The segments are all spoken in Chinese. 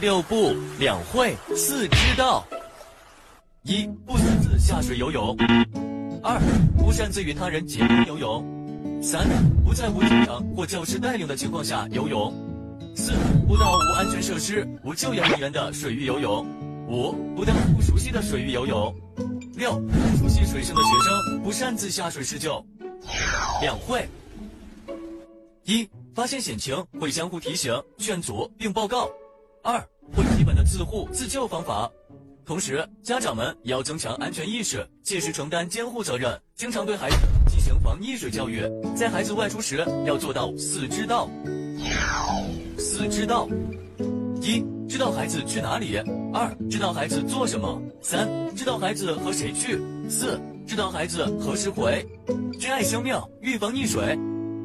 6不2会4知道。1. 不擅自下水游泳。2. 不擅自与他人结伴游泳。3. 不在无警长或教师带领的情况下游泳。4. 不到无安全设施、无救援人员的水域游泳。5. 不到不熟悉的水域游泳。6. 不熟悉水性的学生不擅自下水施救。2会。1. 发现险情会相互提醒、劝阻并报告。2. 会基本的自护自救方法。同时，家长们也要增强安全意识，切实承担监护责任，经常对孩子进行防溺水教育。在孩子外出时，要做到4知道。4知道：1. 知道孩子去哪里；2. 知道孩子做什么；3. 知道孩子和谁去；4. 知道孩子何时回。珍爱生命，预防溺水。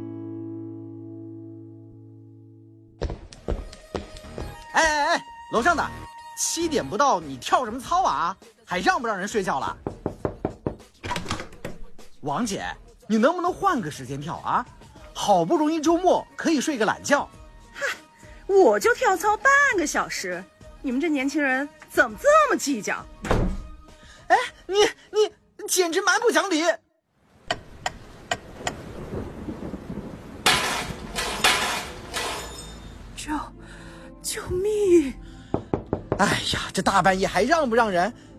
哎，楼上的，7点不到，你跳什么操啊？还让不让人睡觉了？王姐，你能不能换个时间跳啊？好不容易周末可以睡个懒觉。 嗨，我就跳操半个小时，你们这年轻人怎么这么计较？ 哎，你简直蛮不讲理！ 救命！ 哎呀，这大半夜还让不让人？